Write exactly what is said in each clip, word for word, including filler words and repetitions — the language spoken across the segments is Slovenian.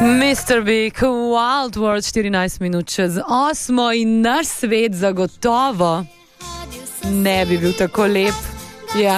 mister Big, Wild World, štirinajst minut čez osmo in naš svet zagotovo ne bi bil tako lep. Ja.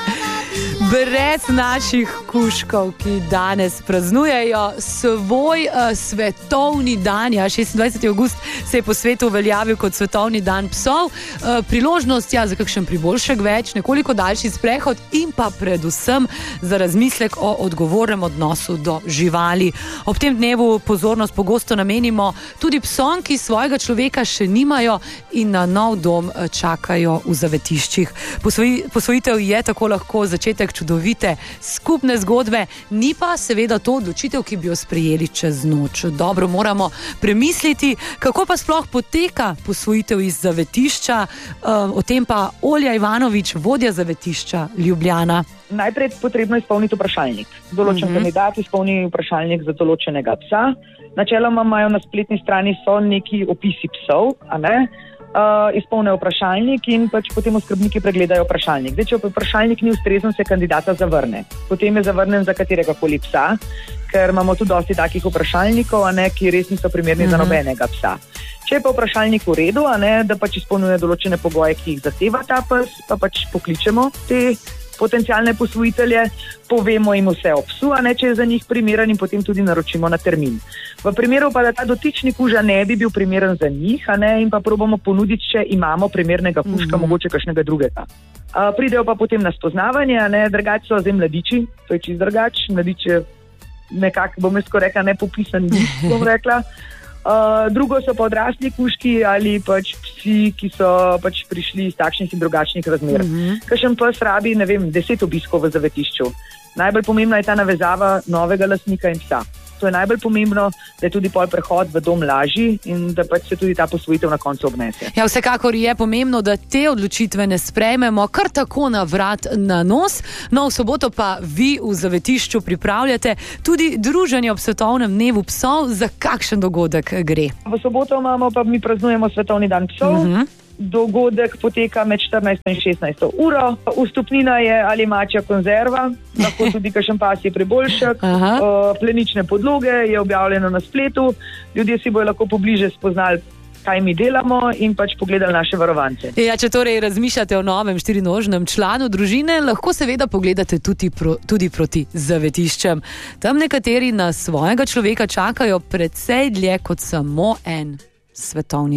Brez naših kužkov, ki danes praznujejo svoj uh, svetovni dan. Ja, šestindvajseti avgust se je po svetu uveljavil kot svetovni dan psov. Uh, priložnost ja, za kakšen priboljšek več, nekoliko daljši sprehod in pa predvsem za razmislek o odgovornem odnosu do živali. Ob tem dnevu pozornost pogosto namenimo tudi psom, ki svojega človeka še nimajo in na nov dom čakajo v zavetiščih. Posvoj, posvojitev je tako lahko začetek čudovite skupne zgodbe, ni pa seveda to odločitev, ki bi jo sprejeli čez noč. Dobro moramo premisliti, kako pa sploh poteka posvojitev iz zavetišča. O tem pa Olja Ivanovič, vodja zavetišča Ljubljana. Najprej je potrebno izpolniti vprašalnik. Določen uh-huh. kandidat izpolni vprašalnik za določenega psa. Načeloma imajo na spletni strani so neki opisi psov, a ne? Uh, izpolnijo vprašalnik in pač potem oskrbniki pregledajo vprašalnik. Zdaj, če vprašalnik ni ustrezen, se kandidata zavrne. Potem je zavrnen za katerega koli psa, ker imamo tudi dosti takih vprašalnikov, a ne, ki res niso primerni uh-huh. za nobenega psa. Če je pa vprašalnik v redu, a ne, da pač izpolnjuje določene pogoje, ki jih zahteva ta pes, pa pač pokličemo te potencialne posvojitelje, povemo jim vse o psu, a ne, če je za njih primeren, in potem tudi naročimo na termin. V primeru pa, da ta dotični kuža ne bi bil primeren za njih, a ne, in pa probamo ponuditi, če imamo primernega kužka, mm-hmm. mogoče kakšnega drugega. A, pridejo pa potem na spoznavanje, a ne, drugače so zdaj mladiči, to je čist drugače, mladič je nekako, bom jaz ko rekla, nepopisan, bom rekla. Uh, drugo so pa odrasli kužki ali pač psi, ki so pač prišli iz takšnih in drugačnih razmer. Mm-hmm. Kakšen pes rabi, ne vem, deset obiskov v zavetišču. Najbolj pomembna je ta navezava novega lastnika in psa. To je najbolj pomembno, da je tudi pol prehod v dom lažji in da pač se tudi ta posvojitev na koncu obnese. Ja, vsekakor je pomembno, da te odločitve ne sprejmemo kar tako na vrat na nos. No, v soboto pa vi v zavetišču pripravljate tudi druženje ob svetovnem dnevu psov. Za kakšen dogodek gre? V soboto imamo pa mi praznujemo svetovni dan psov. Uh-huh. Dogodek poteka med štirinajsto in šestnajsto uro. Vstopnina je ali mačja konzerva, lahko tudi kakšen pasji priboljšek, uh, plenične podloge je objavljeno na spletu. Ljudje si bojo lahko pobliže spoznali, kaj mi delamo in pač pogledali naše varovance. Ja, če torej razmišljate o novem štirinožnem članu družine, lahko seveda pogledate tudi, pro, tudi proti zavetiščem. Tam nekateri na svojega človeka čakajo precej dlje kot samo en svetovni